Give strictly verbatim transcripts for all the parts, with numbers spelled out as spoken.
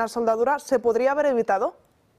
la soldadura, ¿se podría haber evitado?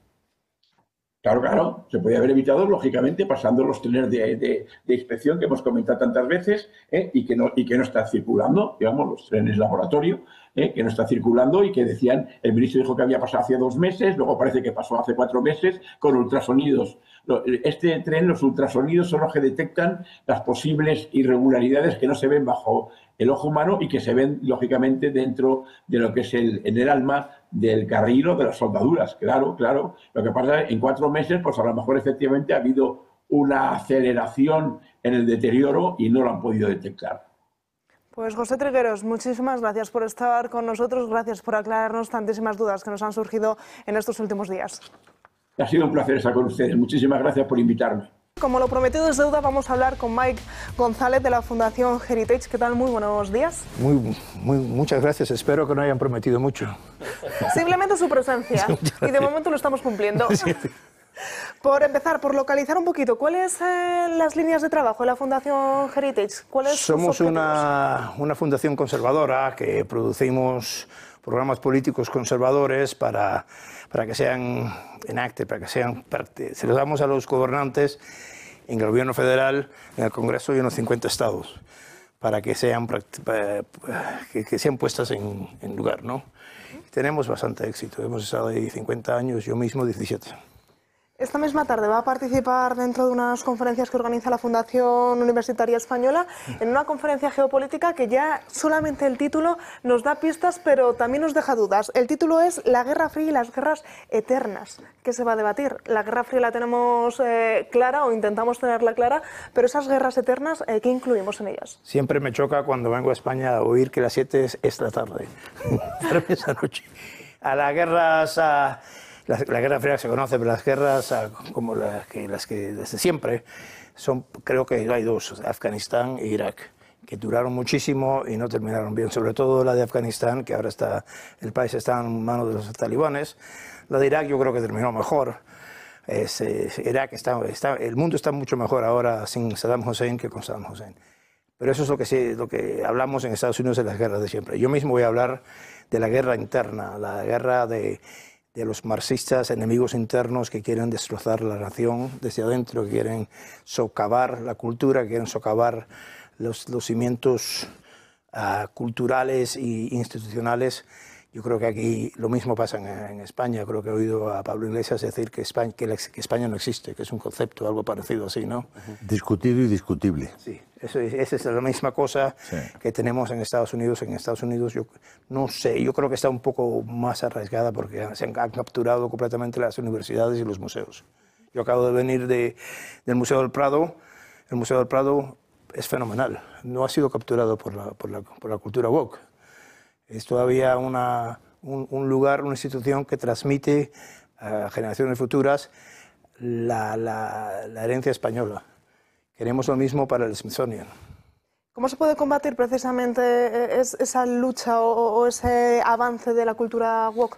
Claro, claro, se podía haber evitado, lógicamente, pasando los trenes de, de, de inspección que hemos comentado tantas veces ¿eh? y, que no, y que no están circulando, digamos, los trenes laboratorio, ¿eh? que no están circulando y que decían, el ministro dijo que había pasado hace dos meses, luego parece que pasó hace cuatro meses con ultrasonidos. Este tren, los ultrasonidos son los que detectan las posibles irregularidades que no se ven bajo el ojo humano y que se ven, lógicamente, dentro de lo que es el, en el alma del carril o de las soldaduras. Claro, claro. Lo que pasa es que en cuatro meses, pues a lo mejor efectivamente ha habido una aceleración en el deterioro y no lo han podido detectar. Pues José Trigueros, muchísimas gracias por estar con nosotros, gracias por aclararnos tantísimas dudas que nos han surgido en estos últimos días. Ha sido un placer estar con ustedes. Muchísimas gracias por invitarme. Como lo prometido es deuda, vamos a hablar con Mike González de la Fundación Heritage. ¿Qué tal? Muy buenos días. Muy, muy, muchas gracias. Espero que no hayan prometido mucho. Simplemente su presencia. Y de momento lo estamos cumpliendo. Sí. Por empezar, por localizar un poquito, ¿cuáles son eh, las líneas de trabajo de la Fundación Heritage? ¿Cuáles Somos una, una fundación conservadora que producimos programas políticos conservadores para, para que sean enacted, para que sean parte. Se los damos a los gobernantes en el gobierno federal, en el Congreso y en los cincuenta estados, para que sean, que, que sean puestas en, en lugar, ¿no? Tenemos bastante éxito. Hemos estado ahí cincuenta años, yo mismo diecisiete. Esta misma tarde va a participar dentro de unas conferencias que organiza la Fundación Universitaria Española en una conferencia geopolítica que ya solamente el título nos da pistas, pero también nos deja dudas. El título es La Guerra Fría y las Guerras Eternas. ¿Qué se va a debatir? La Guerra Fría la tenemos eh, clara o intentamos tenerla clara, pero esas guerras eternas, eh, ¿qué incluimos en ellas? Siempre me choca cuando vengo a España a oír que las siete es esta tarde, esa noche. A las guerras... A... La, la Guerra Fría se conoce, pero las guerras como las que, las que desde siempre son, creo que hay dos, Afganistán e Irak, que duraron muchísimo y no terminaron bien, sobre todo la de Afganistán, que ahora está, el país está en manos de los talibanes. La de Irak yo creo que terminó mejor. Es, es, Irak está, está, el mundo está mucho mejor ahora sin Saddam Hussein que con Saddam Hussein. Pero eso es lo que, sí, lo que hablamos en Estados Unidos de las guerras de siempre. Yo mismo voy a hablar de la guerra interna, la guerra de... de los marxistas, enemigos internos que quieren destrozar la nación desde adentro, que quieren socavar la cultura, que quieren socavar los, los cimientos uh, culturales e institucionales. Yo creo que aquí lo mismo pasa en, en España. Creo que he oído a Pablo Iglesias decir que España, que, la, que España no existe, que es un concepto, algo parecido así, ¿no? Discutido y discutible. Sí, eso es, esa es la misma cosa sí. que tenemos en Estados Unidos. En Estados Unidos, yo no sé, yo creo que está un poco más arriesgada porque se han, han capturado completamente las universidades y los museos. Yo acabo de venir de, del Museo del Prado. El Museo del Prado es fenomenal. No ha sido capturado por la, por la, por la cultura woke. Es todavía una, un, un lugar, una institución que transmite a generaciones futuras la, la, la herencia española. Queremos lo mismo para el Smithsonian. ¿Cómo se puede combatir precisamente es, esa lucha o, o ese avance de la cultura woke?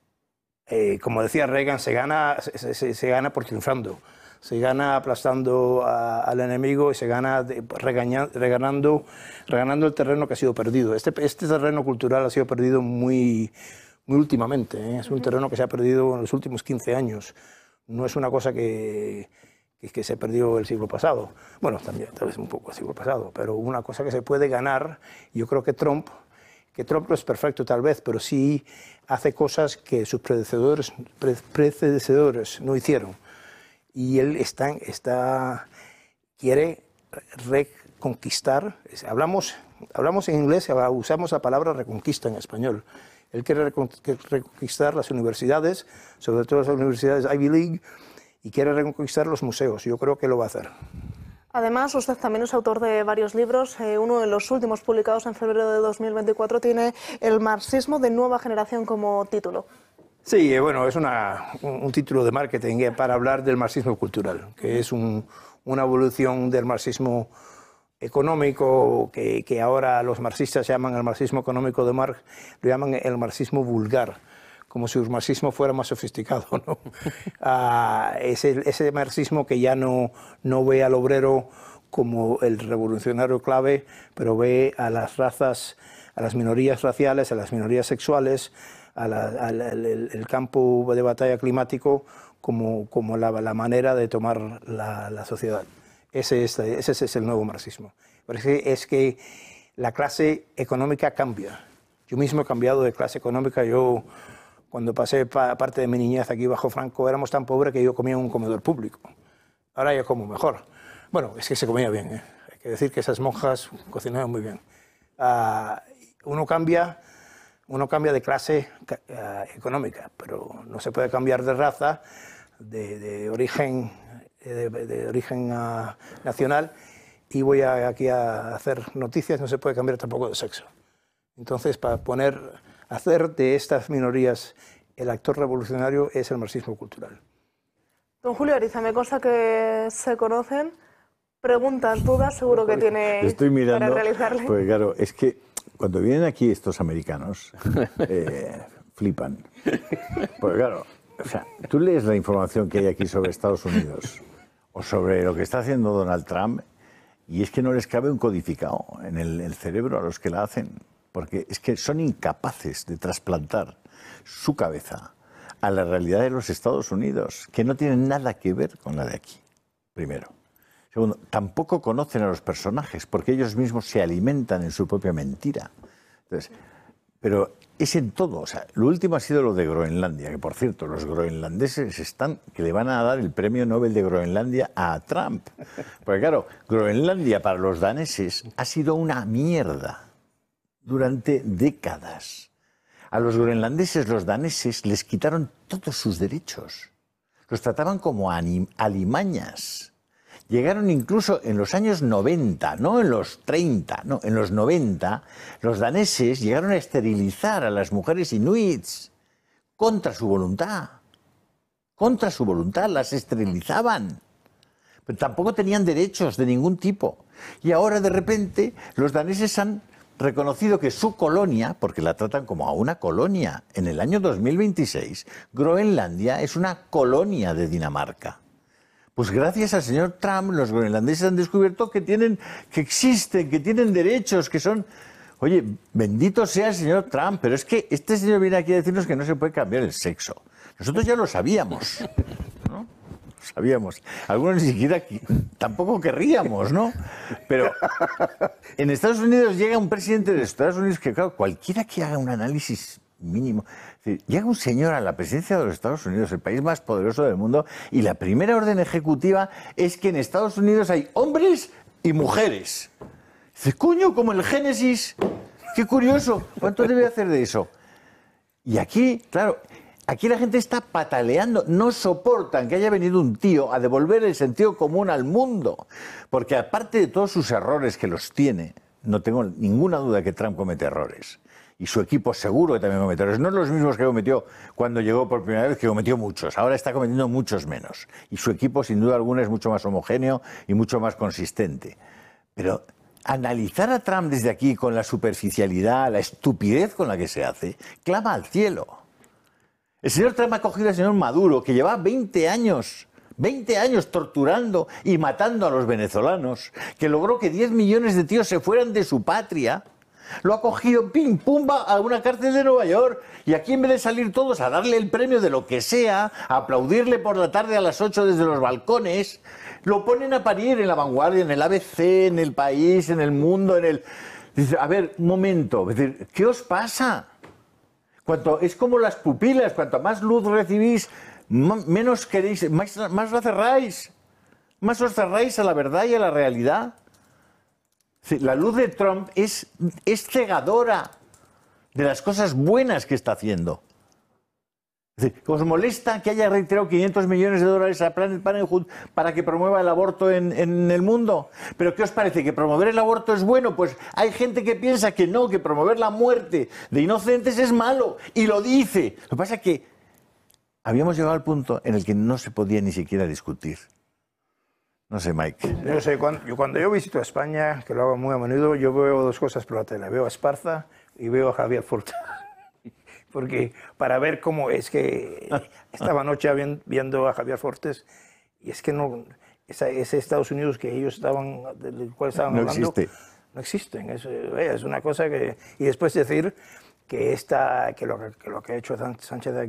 Eh, como decía Reagan, se gana, se, se, se gana por triunfando. Se gana aplastando a, al enemigo y se gana de, regaña, reganando, reganando el terreno que ha sido perdido. Este, este terreno cultural ha sido perdido muy, muy últimamente. ¿eh? Es un uh-huh. terreno que se ha perdido en los últimos quince años. No es una cosa que, que, que se perdió el siglo pasado. Bueno, también tal vez un poco el siglo pasado, pero una cosa que se puede ganar. Yo creo que Trump, que Trump no es perfecto tal vez, pero sí hace cosas que sus predecesores, pre, predecesores no hicieron. Y él está, está, quiere reconquistar, hablamos, hablamos en inglés, usamos la palabra reconquista en español. Él quiere reconquistar las universidades, sobre todo las universidades Ivy League, y quiere reconquistar los museos. Yo creo que lo va a hacer. Además, usted también es autor de varios libros. Eh, uno de los últimos, publicados en febrero de dos mil veinticuatro, tiene El marxismo de nueva generación como título. Sí, bueno, es una, un, un título de marketing para hablar del marxismo cultural, que es un, una evolución del marxismo económico, que, que ahora los marxistas llaman el marxismo económico de Marx, lo llaman el marxismo vulgar, como si el marxismo fuera más sofisticado, ¿no? uh, ese, ese marxismo que ya no, no ve al obrero como el revolucionario clave, pero ve a las razas, a las minorías raciales, a las minorías sexuales, a la, al, al, el campo de batalla climático como, como la, la manera de tomar la, la sociedad. Ese es, ese es el nuevo marxismo. Parece es que la clase económica cambia. Yo mismo he cambiado de clase económica. Yo, cuando pasé pa, parte de mi niñez aquí bajo Franco, éramos tan pobres que yo comía en un comedor público. Ahora yo como mejor. Bueno, es que se comía bien, ¿eh? Hay que decir que esas monjas cocinaban muy bien. Uh, uno cambia, uno cambia de clase uh, económica, pero no se puede cambiar de raza, de, de origen, de, de origen uh, nacional, y voy a, aquí a hacer noticias, no se puede cambiar tampoco de sexo. Entonces, para poner, hacer de estas minorías el actor revolucionario es el marxismo cultural. Don Julio Ariza, me consta que se conocen. Preguntas, dudas, seguro que tiene Estoy mirando, para realizarle. Pues claro, es que cuando vienen aquí estos americanos, eh, flipan. Pues claro, o sea, tú lees la información que hay aquí sobre Estados Unidos o sobre lo que está haciendo Donald Trump y es que no les cabe un codificado en el, el cerebro a los que la hacen, porque es que son incapaces de trasplantar su cabeza a la realidad de los Estados Unidos, que no tienen nada que ver con la de aquí, primero. Segundo, tampoco conocen a los personajes, porque ellos mismos se alimentan en su propia mentira. Entonces, pero es en todo. O sea, lo último ha sido lo de Groenlandia, que por cierto, los groenlandeses están, que le van a dar el premio Nobel de Groenlandia a Trump. Porque claro, Groenlandia para los daneses ha sido una mierda durante décadas. A los groenlandeses, los daneses, les quitaron todos sus derechos. Los trataban como alimañas. Llegaron incluso en los años noventa, no en los treinta, no, en los noventa, los daneses llegaron a esterilizar a las mujeres inuits contra su voluntad. Contra su voluntad, las esterilizaban. Pero tampoco tenían derechos de ningún tipo. Y ahora, de repente, los daneses han reconocido que su colonia, porque la tratan como a una colonia, en el año dos mil veintiséis, Groenlandia es una colonia de Dinamarca. Pues gracias al señor Trump, los groenlandeses han descubierto que tienen, que existen, que tienen derechos, que son... Oye, bendito sea el señor Trump, pero es que este señor viene aquí a decirnos que no se puede cambiar el sexo. Nosotros ya lo sabíamos, ¿no? Sabíamos. Algunos ni siquiera tampoco querríamos, ¿no? Pero en Estados Unidos llega un presidente de Estados Unidos que, claro, cualquiera que haga un análisis mínimo, es decir, llega un señor a la presidencia de los Estados Unidos, el país más poderoso del mundo, y la primera orden ejecutiva es que en Estados Unidos hay hombres y mujeres. Dice, coño, como el Génesis, qué curioso, ¿cuánto debe hacer de eso? Y aquí, claro, aquí la gente está pataleando, no soportan que haya venido un tío a devolver el sentido común al mundo, porque aparte de todos sus errores que los tiene, no tengo ninguna duda que Trump comete errores, y su equipo seguro que también comete errores, no los mismos que cometió cuando llegó por primera vez, que cometió muchos, ahora está cometiendo muchos menos, y su equipo sin duda alguna es mucho más homogéneo y mucho más consistente, pero analizar a Trump desde aquí con la superficialidad, la estupidez con la que se hace, clama al cielo. El señor Trump ha cogido al señor Maduro, que lleva veinte años, veinte años torturando y matando a los venezolanos, que logró que diez millones de tíos se fueran de su patria. Lo ha cogido, pim, pumba, a una cárcel de Nueva York. Y aquí, en vez de salir todos a darle el premio de lo que sea, a aplaudirle por la tarde a las ocho desde los balcones, lo ponen a parir en La Vanguardia, en el A B C, en El País, en El Mundo, en el... Dice, a ver, un momento, es decir, ¿qué os pasa? Cuanto, es como las pupilas, cuanto más luz recibís, menos queréis, más, más la cerráis, más os cerráis a la verdad y a la realidad. La luz de Trump es, es cegadora de las cosas buenas que está haciendo. ¿Os molesta que haya retirado quinientos millones de dólares a Planned Parenthood para que promueva el aborto en, en el mundo? ¿Pero qué os parece? ¿Que promover el aborto es bueno? Pues hay gente que piensa que no, que promover la muerte de inocentes es malo, y lo dice. Lo que pasa es que habíamos llegado al punto en el que no se podía ni siquiera discutir. No sé, Mike. Yo sé, cuando yo, cuando yo visito España, que lo hago muy a menudo, yo veo dos cosas por la tele. Veo a Esparza y veo a Javier Furtado. Porque para ver cómo es que estaba anoche viendo a Javier Fortes, y es que no, esa, ese Estados Unidos que ellos estaban, del cual estaban no hablando, existe. No existen. Es, es una cosa que... Y después decir que, esta, que, lo, que lo que ha hecho Sánchez